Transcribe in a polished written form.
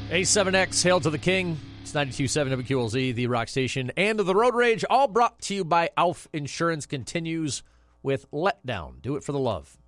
A7X, Hail to the King. It's 92.7 WQLZ, the rock station, and the Road Rage, all brought to you by ALF Insurance. Continues with Letdown. Do it for the love.